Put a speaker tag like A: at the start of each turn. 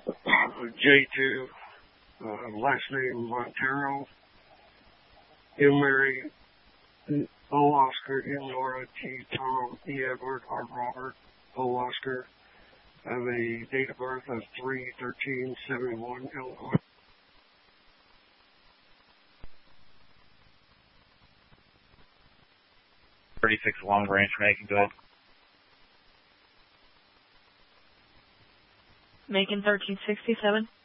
A: J2, last name Montero, M. Mary, O. Oscar, N. Nora, T. Tom, E. Edward, R. Robert, O. Oscar. I have a date of birth of 3/13/71, Illinois.
B: 36 Long Branch, Macon, go ahead.
C: Macon 1367.